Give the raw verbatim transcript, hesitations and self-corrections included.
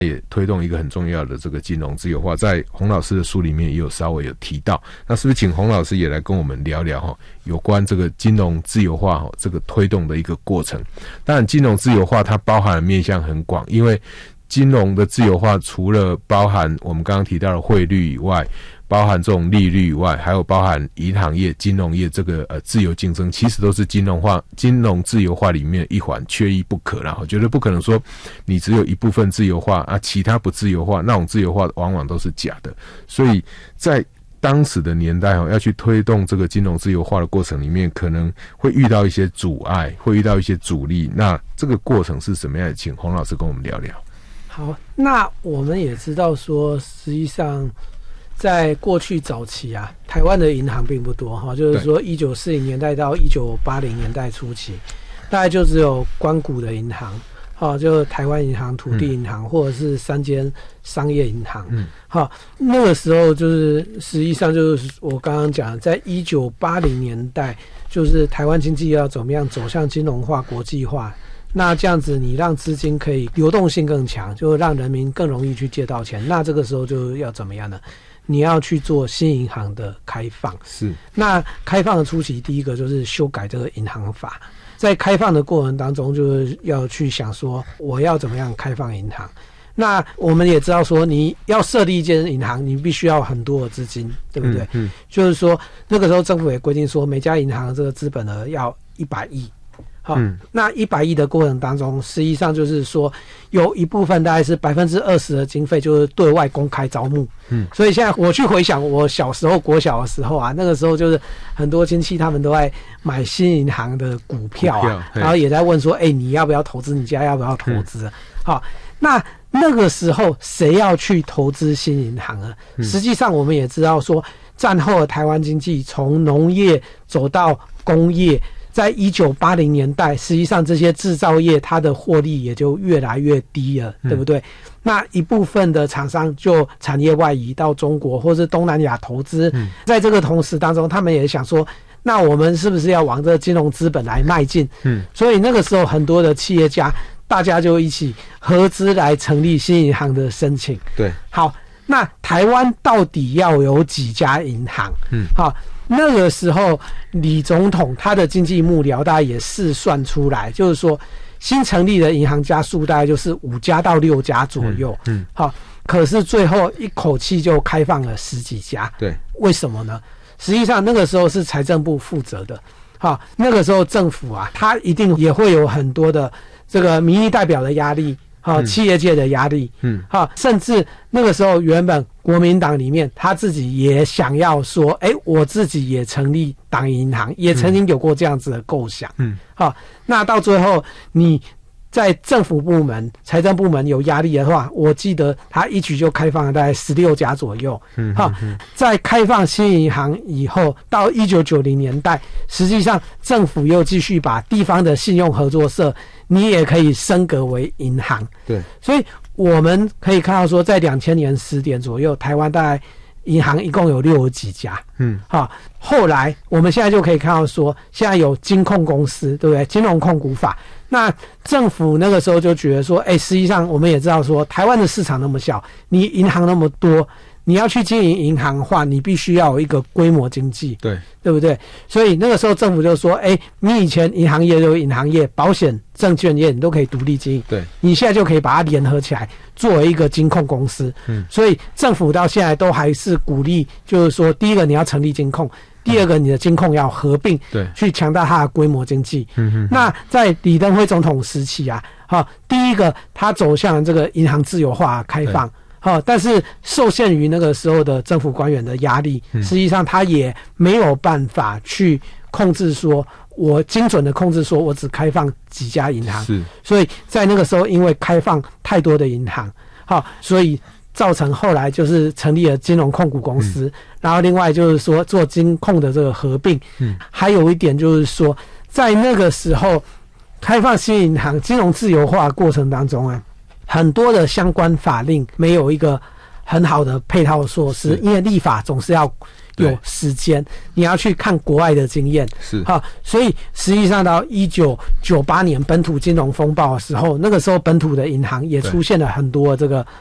也推动一个很重要的这个金融自由化，在洪老师的书里面也有稍微有提到。那是不是请洪老师也来跟我们聊聊哈，有关这个金融自由化这个推动的一个过程？当然，金融自由化它包含的面向很广，因为金融的自由化除了包含我们刚刚提到的汇率以外，包含这种利率以外，还有包含银行业、金融业这个呃自由竞争，其实都是金融化、金融自由化里面一环，缺一不可啦。我觉得不可能说你只有一部分自由化啊，其他不自由化，那种自由化往往都是假的。所以在当时的年代要去推动这个金融自由化的过程里面，可能会遇到一些阻碍，会遇到一些阻力。那这个过程是什么样的？请洪老师跟我们聊聊。 好，那我们也知道说，实际上在过去早期啊，台湾的银行并不多哈，就是说一九四零年代到一九八零年代初期，大概就只有官股的银行，好，就台湾银行、土地银行，嗯、或者是三间商业银行。嗯，好，那个时候就是实际上就是我刚刚讲的，在一九八零年代，就是台湾经济要怎么样走向金融化、国际化。那这样子你让资金可以流动性更强，就让人民更容易去借到钱，那这个时候就要怎么样呢？你要去做新银行的开放。是，那开放的初期，第一个就是修改这个银行法，在开放的过程当中，就是要去想说我要怎么样开放银行。那我们也知道说，你要设立一间银行，你必须要很多的资金，对不对？嗯，嗯就是说那个时候政府也规定说，每家银行的这个资本额要一百亿。好，嗯、那一百亿的过程当中，实际上就是说，有一部分大概是百分之二十的经费就是对外公开招募。嗯，所以现在我去回想我小时候国小的时候啊，那个时候就是很多亲戚他们都在买新银行的股票啊，股票然后也在问说，哎、欸，你要不要投资？你家要不要投资？嗯、好，那那个时候谁要去投资新银行呢？嗯、实际上我们也知道说，战后的台湾经济从农业走到工业。在一九八零年代，实际上这些制造业它的获利也就越来越低了，嗯、对不对？那一部分的厂商就产业外移到中国或是东南亚投资，嗯、在这个同时当中，他们也想说，那我们是不是要往这个金融资本来迈进？嗯，所以那个时候很多的企业家，大家就一起合资来成立新银行的申请。对，好，那台湾到底要有几家银行？嗯，好。那个时候，李总统他的经济幕僚大概也试算出来，就是说新成立的银行家数大概就是五家到六家左右。嗯，嗯好，可是最后一口气就开放了十几家。对，为什么呢？实际上那个时候是财政部负责的。好，那个时候政府啊，他一定也会有很多的这个民意代表的压力。好、哦，企业界的压力，嗯，好、哦，甚至那个时候原本国民党里面他自己也想要说，哎，我自己也成立党银行，也曾经有过这样子的构想，嗯，好、哦，那到最后你在政府部门、财政部门有压力的话，我记得他一举就开放了大概十六家左右，嗯，好、哦，在开放新银行以后，到一九九零年代，实际上政府又继续把地方的信用合作社。你也可以升格为银行，对，所以我们可以看到说，在两千年十点左右，台湾大概银行一共有六十几家，嗯，好，后来我们现在就可以看到说，现在有金控公司，对不对？金融控股法，那政府那个时候就觉得说，哎，实际上我们也知道说，台湾的市场那么小，你银行那么多。你要去经营银行的话，你必须要有一个规模经济，对对不对？所以那个时候政府就说：“哎，你以前银行业就是银行业，保险、证券业你都可以独立经营，对，你现在就可以把它联合起来，作为一个金控公司。”嗯，所以政府到现在都还是鼓励，就是说，第一个你要成立金控，第二个你的金控要合并，对，去强大它的规模经济。嗯哼。那在李登辉总统时期啊，好，第一个他走向这个银行自由化开放。好，但是受限于那个时候的政府官员的压力，嗯、实际上他也没有办法去控制说，我精准的控制说我只开放几家银行，是，所以在那个时候因为开放太多的银行，好，所以造成后来就是成立了金融控股公司，嗯、然后另外就是说做金控的这个合并，嗯，还有一点就是说，在那个时候开放新银行、金融自由化的过程当中啊。很多的相关法令没有一个很好的配套措施，因为立法总是要有时间，你要去看国外的经验， 是好，所以实际上到一九九八年本土金融风暴的时候，那个时候本土的银行也出现了很多这个